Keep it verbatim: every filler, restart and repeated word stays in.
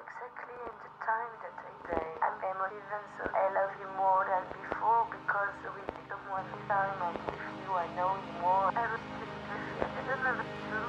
exactly in the time that I say. I'm emotive and so I love you more than before because with someone this time and with you I know you more. I was just, I don't know what to do.